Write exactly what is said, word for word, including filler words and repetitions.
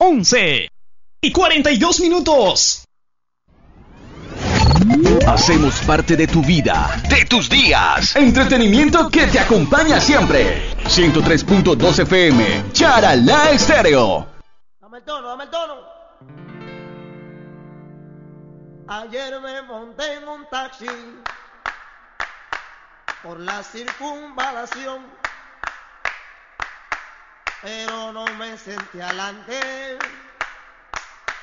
once y cuarenta y dos minutos. Hacemos parte de tu vida, de tus días. Entretenimiento que te acompaña siempre. ciento tres punto dos F M, Charalá Estéreo. Dame el tono, dame el tono. Ayer me monté en un taxi por la circunvalación, pero no me senté adelante